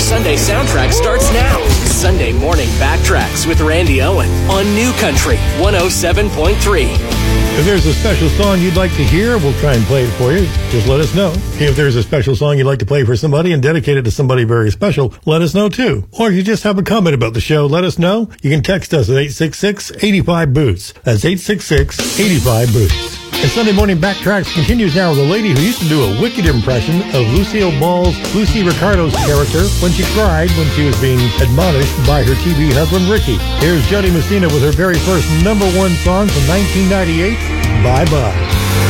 Sunday soundtrack starts now. Sunday Morning Backtracks with Randy Owen on New Country 107.3. If there's a special song you'd like to hear, we'll try and play it for you. Just let us know. If there's a special song you'd like to play for somebody and dedicate it to somebody very special, let us know too. Or if you just have a comment about the show, let us know. You can text us at 866-85-BOOTS. That's 866-85-BOOTS. And Sunday Morning Backtracks continues now with a lady who used to do a wicked impression of Lucille Ball's Lucy Ricardo's character when she cried when she was being admonished by her TV husband, Ricky. Here's Jody Messina with her very first #1 song from 1998, Bye Bye.